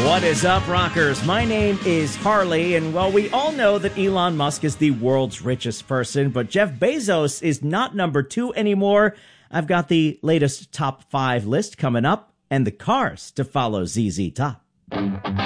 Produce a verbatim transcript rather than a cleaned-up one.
What is up, rockers? My name is Harley, and well, we all know that Elon Musk is the world's richest person, but Jeff Bezos is not number two anymore. I've got the latest top five list coming up, and the cars to follow Z Z Top.